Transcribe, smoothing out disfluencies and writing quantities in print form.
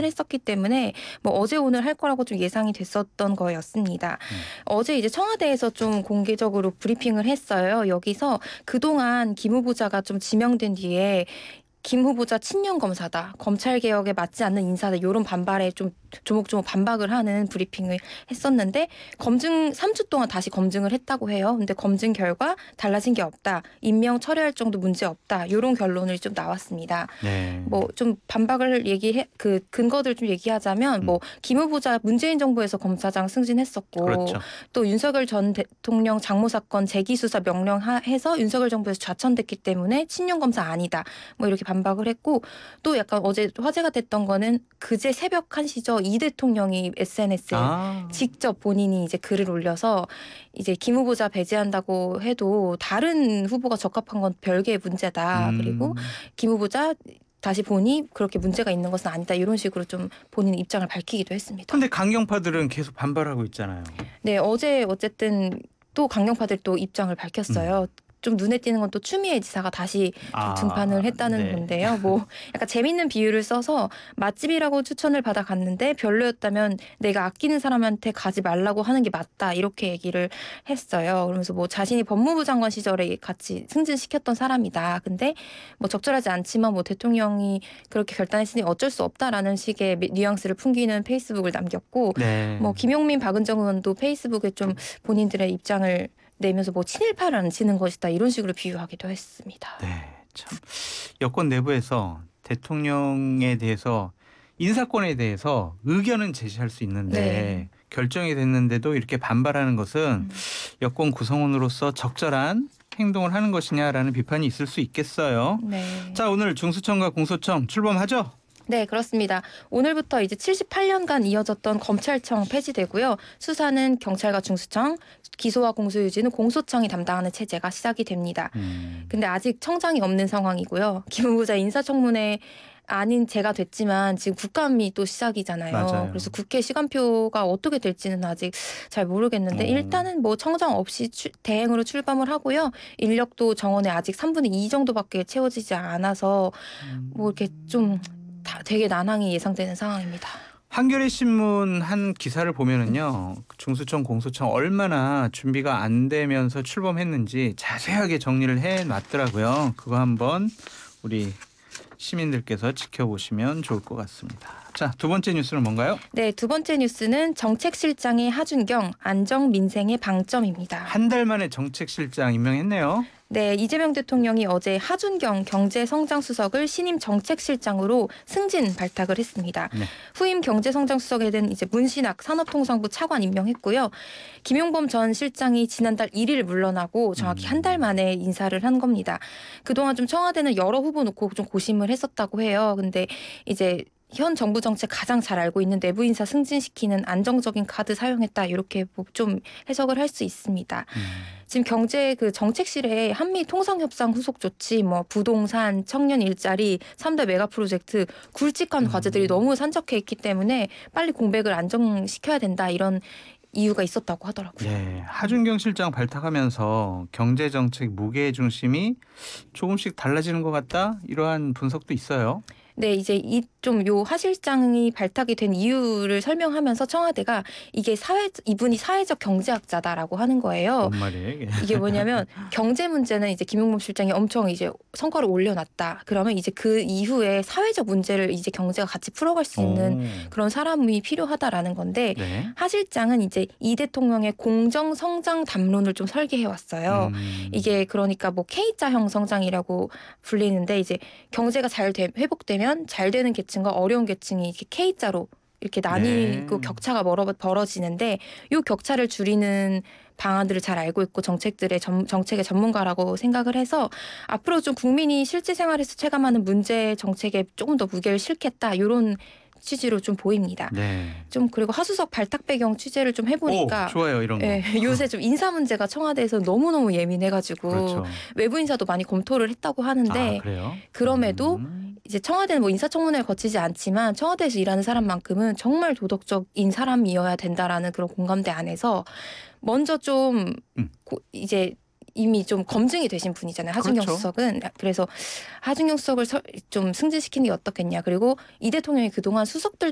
승진을 했었기 때문에 뭐 어제 오늘 할 거라고 좀 예상이 됐었던 거였습니다. 어제 이제 청와대에서 좀 공개적으로 브리핑을 했어요. 여기서 그동안 김 후보자가 좀 지명된 뒤에 김 후보자 친윤 검사다. 검찰 개혁에 맞지 않는 인사다. 이런 반발에 좀 조목조목 반박을 하는 브리핑을 했었는데 검증 3주 동안 다시 검증을 했다고 해요. 근데 검증 결과 달라진 게 없다. 임명 철회할 정도 문제 없다. 이런 결론을 좀 나왔습니다. 네. 뭐 좀 반박을 그 근거들 좀 얘기하자면 뭐 김 후보자 문재인 정부에서 검사장 승진했었고 그렇죠. 또 윤석열 전 대통령 장모 사건 재기수사 명령해서 윤석열 정부에서 좌천됐기 때문에 친윤 검사 아니다. 뭐 이렇게 반박을 했고 또 약간 어제 화제가 됐던 거는 그제 새벽 1시죠. 이 대통령이 SNS에 직접 본인이 이제 글을 올려서 이제 김 후보자 배제한다고 해도 다른 후보가 적합한 건 별개의 문제다. 그리고 김 후보자 다시 보니 그렇게 문제가 있는 것은 아니다. 이런 식으로 좀 본인 입장을 밝히기도 했습니다. 근데 강경파들은 계속 반발하고 있잖아요. 네, 어제 어쨌든 또 강경파들 또 입장을 밝혔어요. 좀 눈에 띄는 건 또 추미애 지사가 다시 등판을 했다는 건데요. 뭐 약간 재밌는 비유를 써서 맛집이라고 추천을 받아 갔는데 별로였다면 내가 아끼는 사람한테 가지 말라고 하는 게 맞다. 이렇게 얘기를 했어요. 그러면서 뭐 자신이 법무부 장관 시절에 같이 승진시켰던 사람이다. 근데 뭐 적절하지 않지만 뭐 대통령이 그렇게 결단했으니 어쩔 수 없다라는 식의 뉘앙스를 풍기는 페이스북을 남겼고 뭐 김용민, 박은정 의원도 페이스북에 좀 본인들의 입장을 내면서 뭐 친일파를 안 치는 것이다 이런 식으로 비유하기도 했습니다. 네, 참 여권 내부에서 대통령에 대해서 인사권에 대해서 의견은 제시할 수 있는데 결정이 됐는데도 이렇게 반발하는 것은 여권 구성원으로서 적절한 행동을 하는 것이냐라는 비판이 있을 수 있겠어요. 네. 자, 오늘 중수청과 공소청 출범하죠? 네, 그렇습니다. 오늘부터 이제 78년간 이어졌던 검찰청 폐지되고요. 수사는 경찰과 중수청, 기소와 공소유지는 공소청이 담당하는 체제가 시작이 됩니다. 근데 아직 청장이 없는 상황이고요. 김 후보자 인사청문회 아닌 제가 됐지만 지금 국감이 또 시작이잖아요. 맞아요. 그래서 국회 시간표가 어떻게 될지는 아직 잘 모르겠는데 일단은 뭐 청장 없이 대행으로 출범을 하고요. 인력도 정원에 아직 3분의 2 정도밖에 채워지지 않아서 뭐 이렇게 좀 되게 난항이 예상되는 상황입니다. 한겨레 신문 한 기사를 보면은요, 중수청, 공소청 얼마나 준비가 안 되면서 출범했는지 자세하게 정리를 해놨더라고요. 그거 한번 우리 시민들께서 지켜보시면 좋을 것 같습니다. 자, 두 번째 뉴스는 뭔가요? 네, 두 번째 뉴스는 정책실장의 하준경, 안정 민생의 방점입니다. 한 달 만에 정책실장 임명했네요. 네, 이재명 대통령이 어제 하준경 경제성장수석을 신임 정책실장으로 승진 발탁을 했습니다. 후임 경제성장수석에 된 이제 문신학 산업통상부 차관 임명했고요. 김용범 전 실장이 지난달 1일 물러나고 정확히 한 달 만에 인사를 한 겁니다. 그동안 좀 청와대는 여러 후보 놓고 좀 고심을 했었다고 해요. 근데 이제 현 정부 정책 가장 잘 알고 있는 내부 인사 승진시키는 안정적인 카드 사용했다 이렇게 좀 해석을 할 수 있습니다. 지금 경제 그 정책실에 한미 통상협상 후속 조치, 뭐 부동산, 청년 일자리, 3대 메가 프로젝트 굵직한 과제들이 너무 산적해 있기 때문에 빨리 공백을 안정시켜야 된다 이런 이유가 있었다고 하더라고요. 네, 하준경 실장 발탁하면서 경제정책 무게 중심이 조금씩 달라지는 것 같다 이러한 분석도 있어요. 네, 이제 요 하 실장이 발탁이 된 이유를 설명하면서 청와대가 이분이 사회적 경제학자다라고 하는 거예요. 뭔 말이에요? 이게 뭐냐면 경제 문제는 이제 김용범 실장이 엄청 이제 성과를 올려놨다. 그러면 이제 그 이후에 사회적 문제를 이제 경제가 같이 풀어갈 수 있는 그런 사람이 필요하다라는 건데 하 실장은 이제 이 대통령의 공정 성장 담론을 좀 설계해 왔어요. 이게 그러니까 뭐 K자형 성장이라고 불리는데 이제 경제가 잘 회복되면 잘 되는 계층과 어려운 계층이 이렇게 K자로 이렇게 나뉘고 격차가 벌어지는데 이 격차를 줄이는 방안들을 잘 알고 있고 정책의 전문가라고 생각을 해서 앞으로 좀 국민이 실제 생활에서 체감하는 문제 정책에 조금 더 무게를 실겠다 이런 취지로 좀 보입니다. 좀 그리고 하수석 발탁 배경 취재를 좀 해보니까 좋아요 이런 거. 요새 좀 인사 문제가 청와대에서 너무너무 예민해가지고 외부 인사도 많이 검토를 했다고 하는데 그래요? 그럼에도 이제 청와대는 뭐 인사청문회를 거치지 않지만 청와대에서 일하는 사람만큼은 정말 도덕적인 사람이어야 된다라는 그런 공감대 안에서 먼저 좀 이제 이미 좀 검증이 되신 분이잖아요. 하준경 수석은. 그래서 하준경 수석을 좀 승진시키는 게 어떻겠냐. 그리고 이 대통령이 그동안 수석들